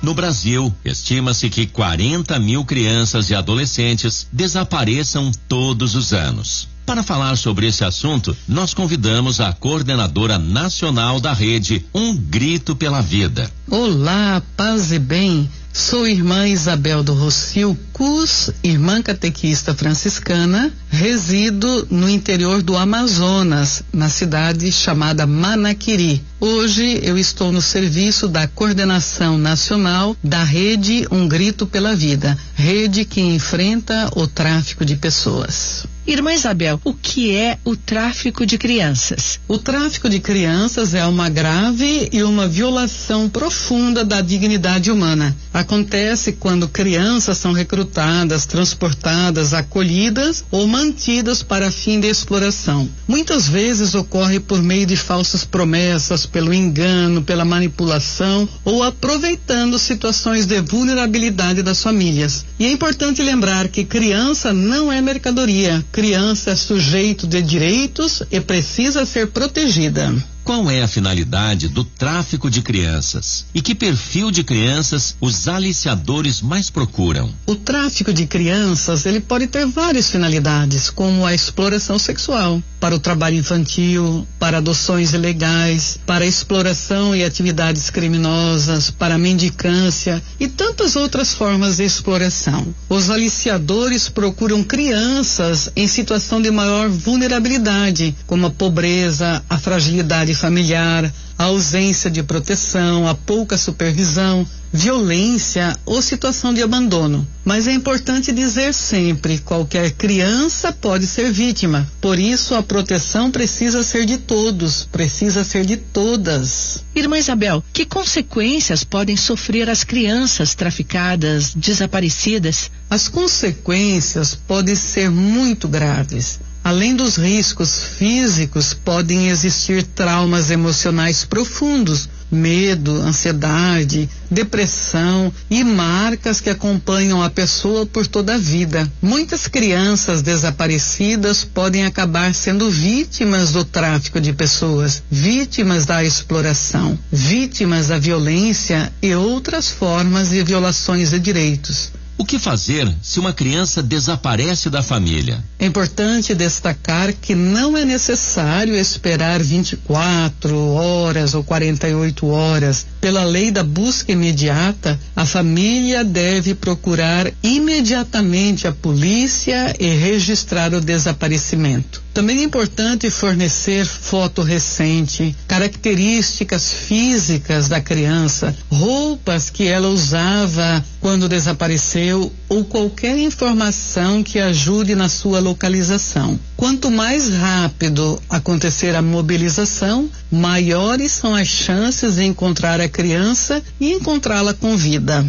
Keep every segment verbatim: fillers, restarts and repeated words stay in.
No Brasil, estima-se que quarenta mil crianças e adolescentes desapareçam todos os anos. Para falar sobre esse assunto, nós convidamos a coordenadora nacional da rede Um Grito pela Vida. Olá, paz e bem. Sou irmã Isabel do Rocio Cus, irmã catequista franciscana, resido no interior do Amazonas, na cidade chamada Manaquiri. Hoje eu estou no serviço da coordenação nacional da rede Um Grito pela Vida, rede que enfrenta o tráfico de pessoas. Irmã Isabel, o que é o tráfico de crianças? O tráfico de crianças é uma grave e uma violação profunda da dignidade humana. Acontece quando crianças são recrutadas, transportadas, acolhidas ou mantidas para fim de exploração. Muitas vezes ocorre por meio de falsas promessas, pelo engano, pela manipulação ou aproveitando situações de vulnerabilidade das famílias. E é importante lembrar que criança não é mercadoria. Criança é sujeito de direitos e precisa ser protegida. Qual é a finalidade do tráfico de crianças? E que perfil de crianças os aliciadores mais procuram? O tráfico de crianças, ele pode ter várias finalidades, como a exploração sexual, para o trabalho infantil, para adoções ilegais, para exploração e atividades criminosas, para mendicância e tantas outras formas de exploração. Os aliciadores procuram crianças em situação de maior vulnerabilidade, como a pobreza, a fragilidade familiar, a ausência de proteção, a pouca supervisão, violência ou situação de abandono. Mas é importante dizer sempre, qualquer criança pode ser vítima. Por isso a proteção precisa ser de todos, precisa ser de todas. Irmã Isabel, que consequências podem sofrer as crianças traficadas, desaparecidas? As consequências podem ser muito graves. Além dos riscos físicos, podem existir traumas emocionais profundos, medo, ansiedade, depressão e marcas que acompanham a pessoa por toda a vida. Muitas crianças desaparecidas podem acabar sendo vítimas do tráfico de pessoas, vítimas da exploração, vítimas da violência e outras formas de violações de direitos. O que fazer se uma criança desaparece da família? É importante destacar que não é necessário esperar vinte e quatro horas ou quarenta e oito horas. Pela lei da busca imediata, a família deve procurar imediatamente a polícia e registrar o desaparecimento. Também é importante fornecer foto recente, características físicas da criança, roupas que ela usava quando desapareceu ou qualquer informação que ajude na sua localização. Quanto mais rápido acontecer a mobilização, maiores são as chances de encontrar a criança e encontrá-la com vida.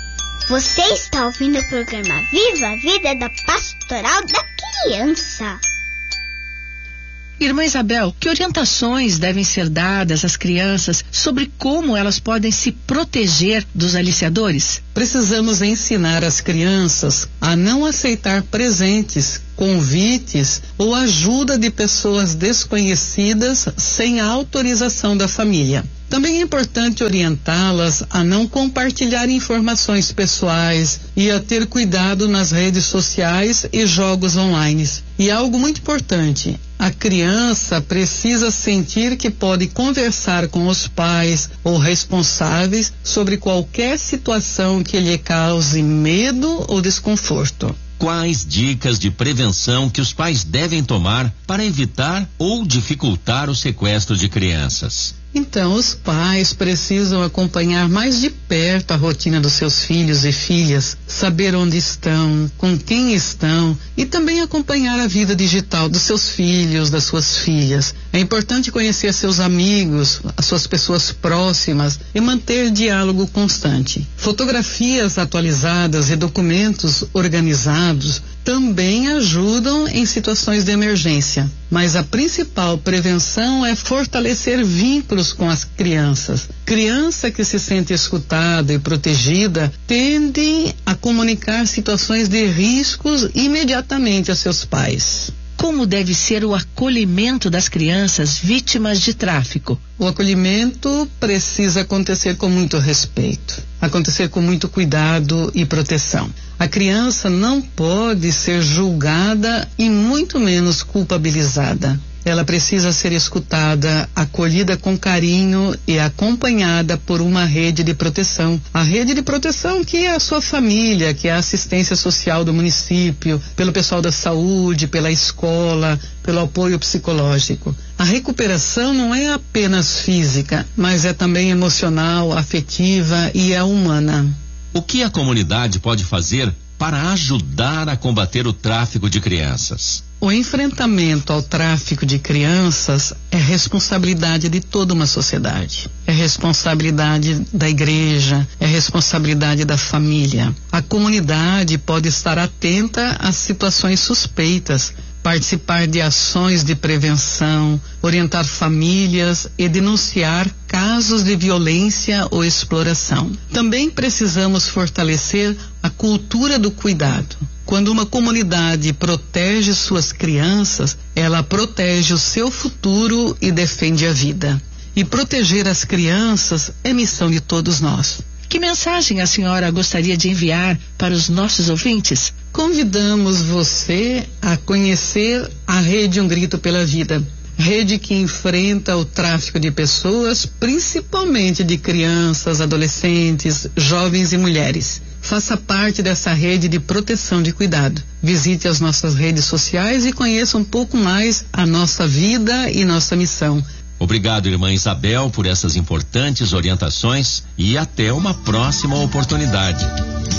Você está ouvindo o programa Viva a Vida da Pastoral da Criança. Irmã Isabel, que orientações devem ser dadas às crianças sobre como elas podem se proteger dos aliciadores? Precisamos ensinar as crianças a não aceitar presentes, convites ou ajuda de pessoas desconhecidas sem a autorização da família. Também é importante orientá-las a não compartilhar informações pessoais e a ter cuidado nas redes sociais e jogos online. E algo muito importante, a criança precisa sentir que pode conversar com os pais ou responsáveis sobre qualquer situação que lhe cause medo ou desconforto. Quais dicas de prevenção que os pais devem tomar para evitar ou dificultar o sequestro de crianças? Então, os pais precisam acompanhar mais de perto a rotina dos seus filhos e filhas, saber onde estão, com quem estão e também acompanhar a vida digital dos seus filhos, das suas filhas. É importante conhecer seus amigos, as suas pessoas próximas e manter diálogo constante. Fotografias atualizadas e documentos organizados também ajudam em situações de emergência. Mas a principal prevenção é fortalecer vínculos com as crianças. Criança que se sente escutada e protegida tende a comunicar situações de riscos imediatamente a seus pais. como deve ser o acolhimento das crianças vítimas de tráfico? O acolhimento precisa acontecer com muito respeito, acontecer com muito cuidado e proteção. A criança não pode ser julgada e muito menos culpabilizada. Ela precisa ser escutada, acolhida com carinho e acompanhada por uma rede de proteção. A rede de proteção que é a sua família, que é a assistência social do município, pelo pessoal da saúde, pela escola, pelo apoio psicológico. A recuperação não é apenas física, mas é também emocional, afetiva e é humana. O que a comunidade pode fazer para ajudar a combater o tráfico de crianças? O enfrentamento ao tráfico de crianças é responsabilidade de toda uma sociedade. É responsabilidade da igreja, é responsabilidade da família. A comunidade pode estar atenta às situações suspeitas, participar de ações de prevenção, orientar famílias e denunciar casos de violência ou exploração. Também precisamos fortalecer a cultura do cuidado. Quando uma comunidade protege suas crianças, ela protege o seu futuro e defende a vida. E proteger as crianças é missão de todos nós. Que mensagem a senhora gostaria de enviar para os nossos ouvintes? Convidamos você a conhecer a Rede Um Grito pela Vida. Rede que enfrenta o tráfico de pessoas, principalmente de crianças, adolescentes, jovens e mulheres. Faça parte dessa rede de proteção de cuidado. Visite as nossas redes sociais e conheça um pouco mais a nossa vida e nossa missão. Obrigado, irmã Isabel, por essas importantes orientações e até uma próxima oportunidade.